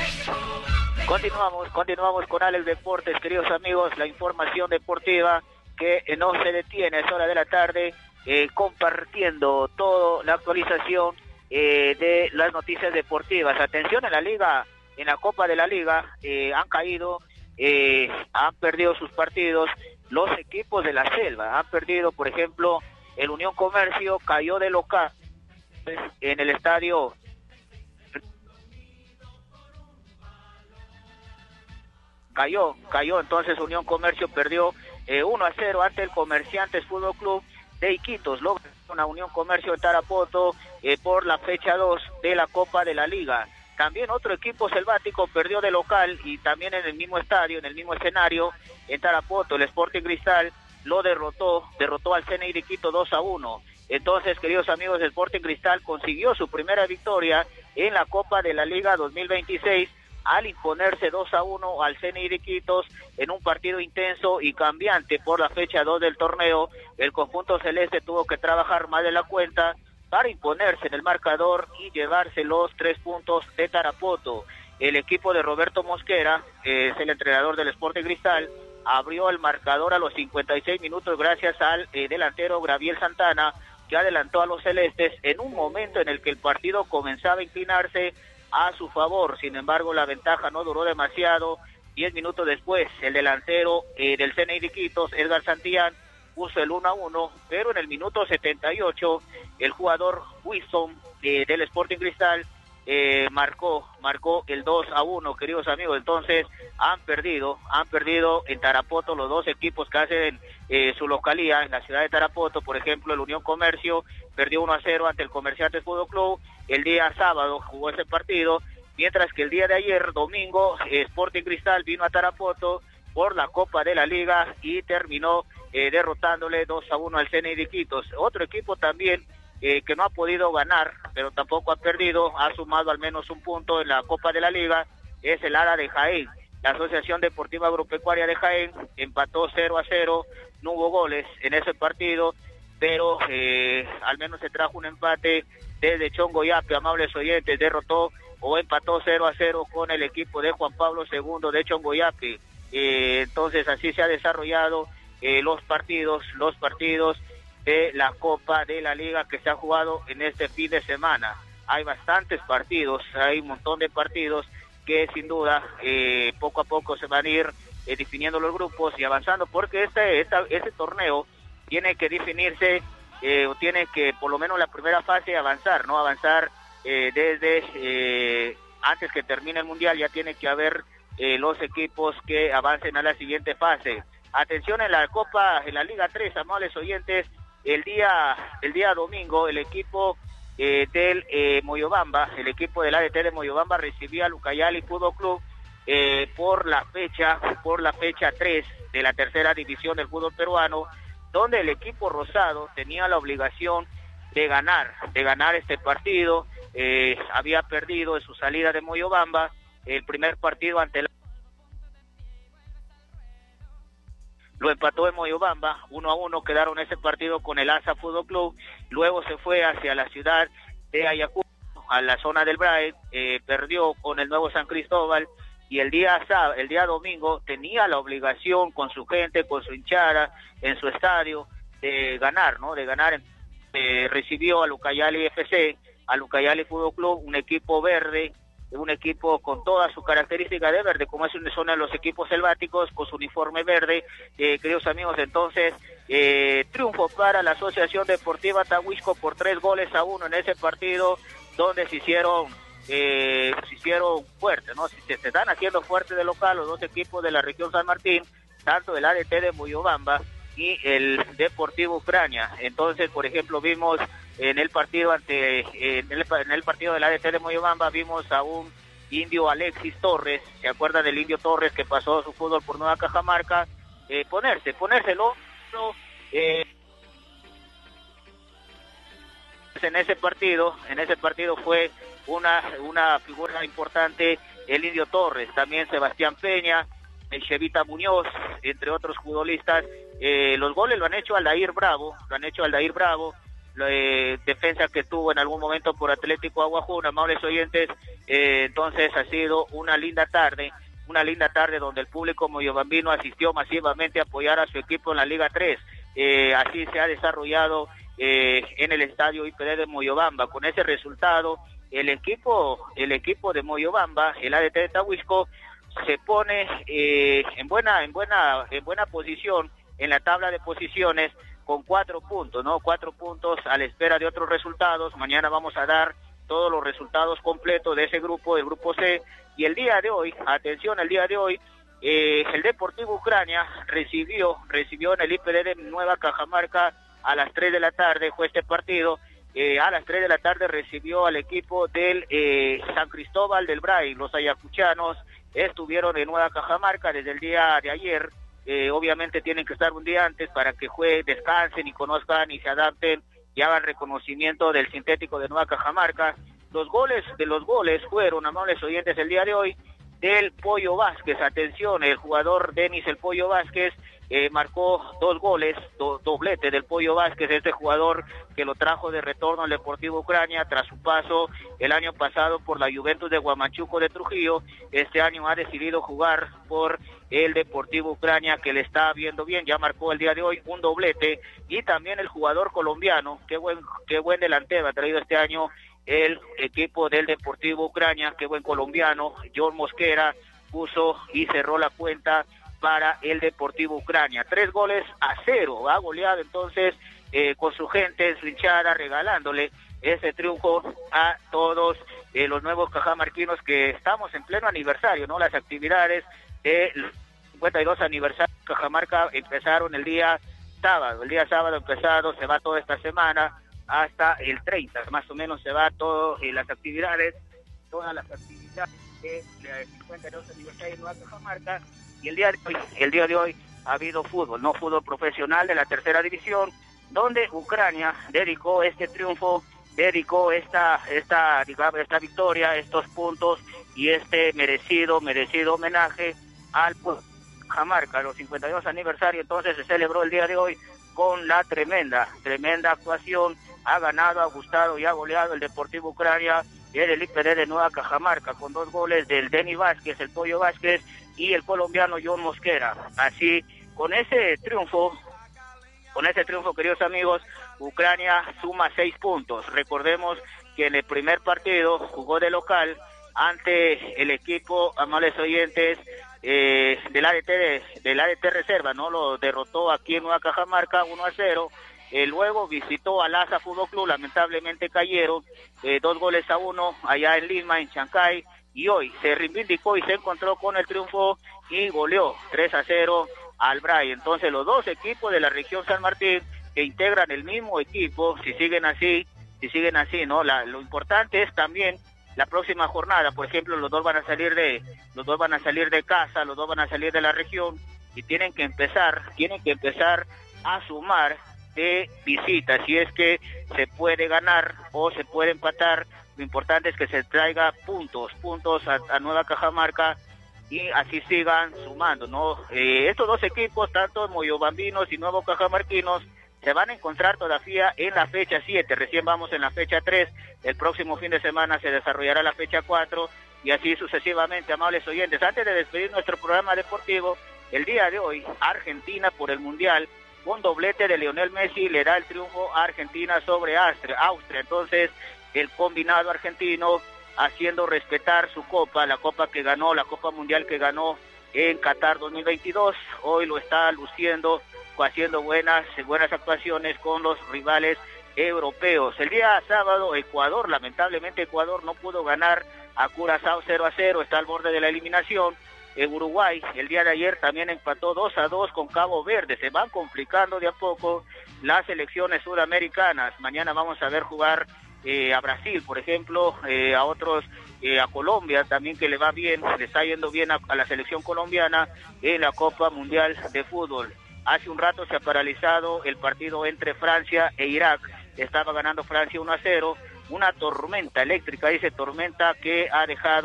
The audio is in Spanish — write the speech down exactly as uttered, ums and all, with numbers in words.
Continuamos, continuamos con Alex Deportes, queridos amigos, la información deportiva que eh, no se detiene, es hora de la tarde, eh, compartiendo toda la actualización eh, de las noticias deportivas. Atención en la liga, en la Copa de la Liga, eh, han caído, eh, han perdido sus partidos los equipos de la selva, han perdido, por ejemplo, el Unión Comercio cayó de local en el estadio cayó, cayó, entonces Unión Comercio perdió eh, uno a cero ante el Comerciantes Fútbol Club de Iquitos, logra una Unión Comercio de Tarapoto eh, por la fecha dos de la Copa de la Liga. También otro equipo selvático perdió de local y también en el mismo estadio, en el mismo escenario, en Tarapoto, el Sporting Cristal lo derrotó, derrotó al C N I de Quito dos a uno. Entonces, queridos amigos, el Sporting Cristal consiguió su primera victoria en la Copa de la Liga dos mil veintiséis, al imponerse dos a uno al C N I de Iquitos en un partido intenso y cambiante por la fecha dos del torneo. El conjunto celeste tuvo que trabajar más de la cuenta para imponerse en el marcador y llevarse los tres puntos de Tarapoto. El equipo de Roberto Mosquera, eh, es el entrenador del Sporting Cristal, abrió el marcador a los cincuenta y seis minutos gracias al eh, delantero Gabriel Santana, que adelantó a los celestes en un momento en el que el partido comenzaba a inclinarse a su favor. Sin embargo, la ventaja no duró demasiado. Diez minutos después, el delantero eh, del C N I de Iquitos, Edgar Santillán, puso el uno a uno, pero en el minuto setenta y ocho, el jugador Wilson eh, del Sporting Cristal eh, marcó, marcó el dos a uno, queridos amigos. Entonces, han perdido, han perdido en Tarapoto los dos equipos que hacen eh, su localía en la ciudad de Tarapoto. Por ejemplo, el Unión Comercio perdió uno a cero ante el Comerciantes Fútbol Club. El día sábado jugó ese partido, mientras que el día de ayer, domingo, eh, Sporting Cristal vino a Tarapoto por la Copa de la Liga y terminó eh, derrotándole dos a uno al C N I de Iquitos. Otro equipo también eh, que no ha podido ganar, pero tampoco ha perdido, ha sumado al menos un punto en la Copa de la Liga, es el Ara de Jaén. La Asociación Deportiva Agropecuaria de Jaén empató cero a cero, no hubo goles en ese partido, pero eh, al menos se trajo un empate desde Chongoyape. Amables oyentes, derrotó o empató cero a cero con el equipo de Juan Pablo segundo de Chongoyape. Eh, entonces así se ha desarrollado eh, los partidos, los partidos de la Copa de la Liga que se ha jugado en este fin de semana. Hay bastantes partidos, hay un montón de partidos que sin duda eh, poco a poco se van a ir eh, definiendo los grupos y avanzando, porque este, esta, este torneo tiene que definirse, eh, o tiene que por lo menos la primera fase avanzar, ¿no? Avanzar eh, desde eh, antes que termine el Mundial, ya tiene que haber eh, los equipos que avancen a la siguiente fase. Atención en la Copa, en la Liga tres, amables oyentes, el día, el día domingo el equipo eh, del eh, Moyobamba, el equipo del A D T de Moyobamba recibía al Ucayali Fútbol Club eh, por la fecha, por la fecha tres de la tercera división del fútbol peruano, donde el equipo rosado tenía la obligación de ganar, de ganar este partido. Eh, había perdido en su salida de Moyobamba el primer partido ante la... Lo empató en Moyobamba, uno a uno quedaron ese partido con el Asa Fútbol Club. Luego se fue hacia la ciudad de Ayacucho, a la zona del Brae, eh, perdió con el Nuevo San Cristóbal, y el día el día domingo tenía la obligación con su gente, con su hinchada, en su estadio, de ganar, ¿no? De ganar. Eh, recibió al Ucayali F C, al Ucayali Fútbol Club, un equipo verde, un equipo con toda su característica de verde, como es una zona de los equipos selváticos, con su uniforme verde. Eh, queridos amigos, entonces, eh, triunfo para la Asociación Deportiva Tahuisco por tres goles a uno en ese partido, donde se hicieron eh, se hicieron fuertes, ¿no? Se, se están haciendo fuertes de local los dos equipos de la región San Martín, tanto el A D T de Moyobamba y el Deportivo Ucrania. Entonces, por ejemplo, vimos en el partido ante en el, en el partido del A D T de Moyobamba, vimos a un indio Alexis Torres, ¿se acuerda del indio Torres que pasó su fútbol por Nueva Cajamarca? Eh, ponerse, ponérselo, eh, en ese partido, en ese partido fue una, una figura importante el indio Torres, también Sebastián Peña, el Chevita Muñoz, entre otros futbolistas. Eh, los goles lo han hecho Aldair Bravo, lo han hecho Aldair Bravo, eh, defensa que tuvo en algún momento por Atlético Aguajuna, amables oyentes. Eh, entonces ha sido una linda tarde, una linda tarde donde el público moyobambino asistió masivamente a apoyar a su equipo en la Liga tres. Eh, así se ha desarrollado eh, en el estadio I P D de Moyobamba. Con ese resultado, el equipo, el equipo de Moyobamba, el A D T de Tahuisco, se pone eh, en buena, en buena, en buena posición en la tabla de posiciones con cuatro puntos, ¿no? Cuatro puntos a la espera de otros resultados. Mañana vamos a dar todos los resultados completos de ese grupo, del grupo C. Y el día de hoy, atención, el día de hoy, eh, el Deportivo Ucrania recibió, recibió en el I P D de Nueva Cajamarca a las tres de la tarde, fue este partido. Eh, a las tres de la tarde recibió al equipo del eh, San Cristóbal del Bray. Los ayacuchanos estuvieron en Nueva Cajamarca desde el día de ayer. Eh, obviamente tienen que estar un día antes para que jueguen, descansen y conozcan y se adapten y hagan reconocimiento del sintético de Nueva Cajamarca. Los goles de los goles fueron, amables oyentes, el día de hoy, del Pollo Vázquez. Atención, el jugador Denis el Pollo Vázquez eh, marcó dos goles, do, doblete del Pollo Vázquez, este jugador que lo trajo de retorno al Deportivo Ucrania tras su paso el año pasado por la Juventus de Huamachuco de Trujillo. Este año ha decidido jugar por el Deportivo Ucrania, que le está viendo bien, ya marcó el día de hoy un doblete. Y también el jugador colombiano, qué buen, qué buen delantero ha traído este año el equipo del Deportivo Ucrania, qué buen colombiano, John Mosquera, puso y cerró la cuenta para el Deportivo Ucrania. Tres goles a cero, ha goleado entonces eh, con su gente, su hinchada, regalándole ese triunfo a todos eh, los nuevos cajamarquinos, que estamos en pleno aniversario, ¿no? Las actividades del cincuenta y dos aniversario de Cajamarca empezaron el día sábado, el día sábado empezado, se va toda esta semana hasta el treinta, más o menos se va todas eh, las actividades, todas las actividades del cincuenta y dos aniversario de Nueva Cajamarca. Y el día de hoy, el día de hoy ha habido fútbol, no fútbol profesional de la tercera división, donde Ucrania dedicó este triunfo, dedicó esta, esta, digamos, esta victoria, estos puntos y este merecido, merecido homenaje al Cajamarca, los cincuenta y dos aniversario. Entonces se celebró el día de hoy con la tremenda, tremenda actuación. Ha ganado, ha gustado y ha goleado el Deportivo Ucrania en el I P D de Nueva Cajamarca, con dos goles del Denis Vázquez, el Pollo Vázquez, y el colombiano John Mosquera. Así, con ese triunfo, con ese triunfo, queridos amigos, Ucrania suma seis puntos. Recordemos que en el primer partido jugó de local ante el equipo, amables oyentes, eh, del A D T de, del A D T Reserva, ¿no? Lo derrotó aquí en Nueva Cajamarca uno a cero. Eh, luego visitó al Asa Fútbol Club, lamentablemente cayeron eh, dos goles a uno allá en Lima, en Chancay, y hoy se reivindicó y se encontró con el triunfo y goleó tres a cero al Bray. Entonces los dos equipos de la región San Martín, que integran el mismo equipo, si siguen así, si siguen así, ¿no? La, lo importante es también la próxima jornada. Por ejemplo, los dos van a salir de, los dos van a salir de casa, los dos van a salir de la región y tienen que empezar, tienen que empezar a sumar de visita, si es que se puede ganar o se puede empatar. Lo importante es que se traiga puntos, puntos a, a Nueva Cajamarca y así sigan sumando, ¿no? Eh, estos dos equipos, tanto moyobambinos y nuevos cajamarquinos, se van a encontrar todavía en la fecha siete, recién vamos en la fecha tres, el próximo fin de semana se desarrollará la fecha cuatro y así sucesivamente, amables oyentes. Antes de despedir nuestro programa deportivo, el día de hoy, Argentina por el Mundial, un doblete de Lionel Messi le da el triunfo a Argentina sobre Austria. Austria. Entonces, el combinado argentino haciendo respetar su copa, la copa que ganó, la Copa Mundial que ganó en Qatar dos mil veintidós. Hoy lo está luciendo, haciendo buenas, buenas actuaciones con los rivales europeos. El día sábado, Ecuador, lamentablemente Ecuador no pudo ganar a Curazao cero a cero, está al borde de la eliminación. En Uruguay, el día de ayer también empató dos a dos con Cabo Verde. Se van complicando de a poco las selecciones sudamericanas. Mañana vamos a ver jugar eh, a Brasil, por ejemplo, eh, a otros, eh, a Colombia también, que le va bien, le está yendo bien a, a la selección colombiana en la Copa Mundial de Fútbol. Hace un rato se ha paralizado el partido entre Francia e Irak. Estaba ganando Francia uno a cero. Una tormenta eléctrica, dice tormenta, que ha dejado